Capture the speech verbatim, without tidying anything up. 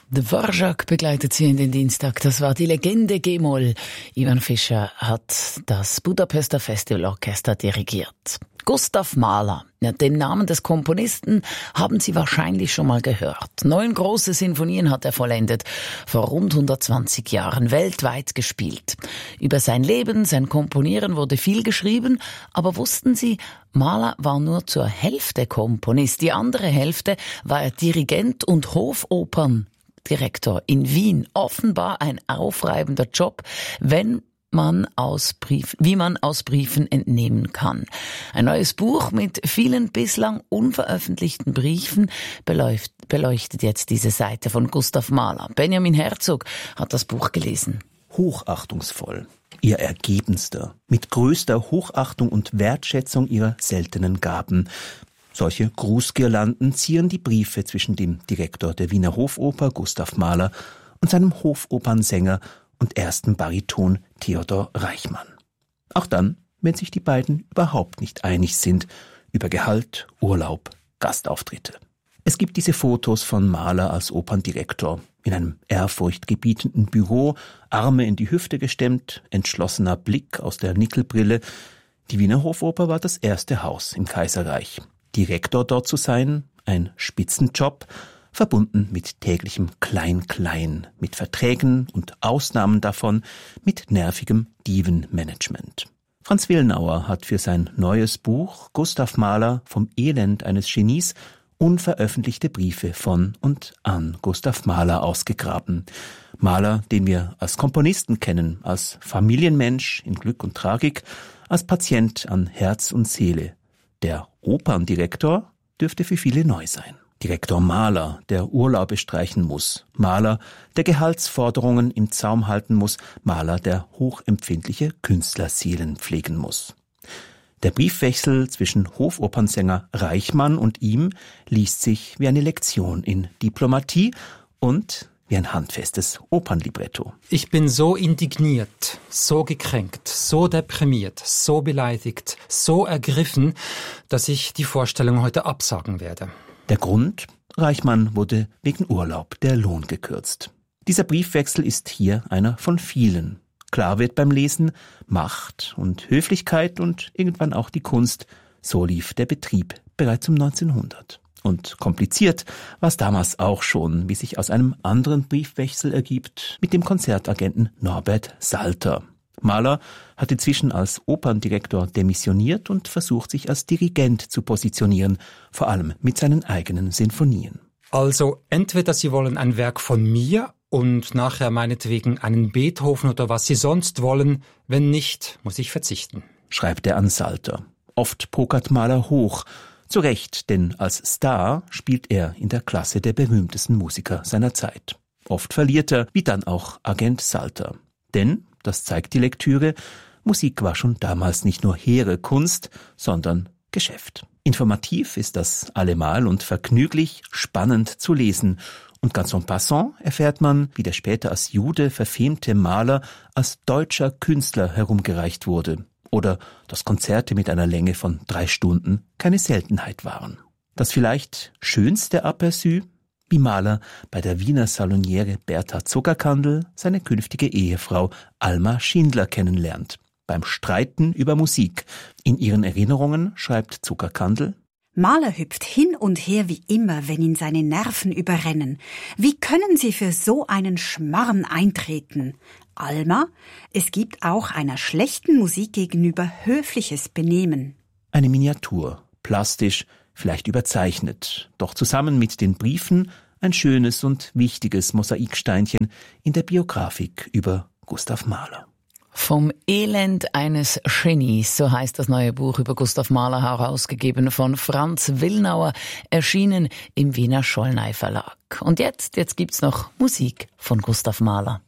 Dvorak begleitet sie in den Dienstag. Das war die Legende G-Moll. Ivan Fischer hat das Budapester Festivalorchester dirigiert. Gustav Mahler. Ja, den Namen des Komponisten haben Sie wahrscheinlich schon mal gehört. Neun große Sinfonien hat er vollendet, vor rund hundertzwanzig Jahren weltweit gespielt. Über sein Leben, sein Komponieren wurde viel geschrieben, aber wussten Sie, Mahler war nur zur Hälfte Komponist. Die andere Hälfte war er Dirigent und Hofoperndirektor in Wien. Offenbar ein aufreibender Job, wenn man aus Brief, wie man aus Briefen entnehmen kann. Ein neues Buch mit vielen bislang unveröffentlichten Briefen beleuchtet, beleuchtet jetzt diese Seite von Gustav Mahler. Benjamin Herzog hat das Buch gelesen. Hochachtungsvoll, ihr Ergebenster, mit größter Hochachtung und Wertschätzung ihrer seltenen Gaben. Solche Grußgirlanden zieren die Briefe zwischen dem Direktor der Wiener Hofoper Gustav Mahler und seinem Hofopernsänger und ersten Bariton Theodor Reichmann. Auch dann, wenn sich die beiden überhaupt nicht einig sind über Gehalt, Urlaub, Gastauftritte. Es gibt diese Fotos von Mahler als Operndirektor in einem ehrfurchtgebietenden Büro, Arme in die Hüfte gestemmt, entschlossener Blick aus der Nickelbrille. Die Wiener Hofoper war das erste Haus im Kaiserreich. Direktor dort zu sein, ein Spitzenjob, verbunden mit täglichem Klein-Klein, mit Verträgen und Ausnahmen davon, mit nervigem Divenmanagement. Franz Wilnauer hat für sein neues Buch Gustav Mahler vom Elend eines Genies unveröffentlichte Briefe von und an Gustav Mahler ausgegraben. Mahler, den wir als Komponisten kennen, als Familienmensch in Glück und Tragik, als Patient an Herz und Seele. Der Operndirektor dürfte für viele neu sein. Direktor Mahler, der Urlaube streichen muss. Mahler, der Gehaltsforderungen im Zaum halten muss. Mahler, der hochempfindliche Künstlerseelen pflegen muss. Der Briefwechsel zwischen Hofopernsänger Reichmann und ihm liest sich wie eine Lektion in Diplomatie und wie ein handfestes Opernlibretto. Ich bin so indigniert, so gekränkt, so deprimiert, so beleidigt, so ergriffen, dass ich die Vorstellung heute absagen werde. Der Grund? Reichmann wurde wegen Urlaub der Lohn gekürzt. Dieser Briefwechsel ist hier einer von vielen. Klar wird beim Lesen, Macht und Höflichkeit und irgendwann auch die Kunst. So lief der Betrieb bereits um neunzehnhundert. Und kompliziert war es damals auch schon, wie sich aus einem anderen Briefwechsel ergibt, mit dem Konzertagenten Norbert Salter. Mahler hat inzwischen als Operndirektor demissioniert und versucht sich als Dirigent zu positionieren, vor allem mit seinen eigenen Sinfonien. Also entweder Sie wollen ein Werk von mir und nachher meinetwegen einen Beethoven oder was Sie sonst wollen, wenn nicht, muss ich verzichten, schreibt er an Salter. Oft pokert Mahler hoch, zu Recht, denn als Star spielt er in der Klasse der berühmtesten Musiker seiner Zeit. Oft verliert er, wie dann auch Agent Salter. Denn, das zeigt die Lektüre, Musik war schon damals nicht nur hehre Kunst, sondern Geschäft. Informativ ist das allemal und vergnüglich, spannend zu lesen. Und ganz en passant erfährt man, wie der später als Jude verfemte Mahler als deutscher Künstler herumgereicht wurde. Oder dass Konzerte mit einer Länge von drei Stunden keine Seltenheit waren. Das vielleicht schönste Aperçu, wie Mahler bei der Wiener Saloniere Bertha Zuckerkandel seine künftige Ehefrau Alma Schindler kennenlernt. Beim Streiten über Musik. In ihren Erinnerungen schreibt Zuckerkandel: Mahler hüpft hin und her wie immer, wenn ihn seine Nerven überrennen. Wie können Sie für so einen Schmarrn eintreten? Alma, es gibt auch einer schlechten Musik gegenüber höfliches Benehmen. Eine Miniatur, plastisch, vielleicht überzeichnet, doch zusammen mit den Briefen ein schönes und wichtiges Mosaiksteinchen in der Biografik über Gustav Mahler. Vom Elend eines Genies, so heißt das neue Buch über Gustav Mahler, herausgegeben von Franz Wilnauer, erschienen im Wiener Schollnay Verlag. Und jetzt, jetzt gibt's noch Musik von Gustav Mahler.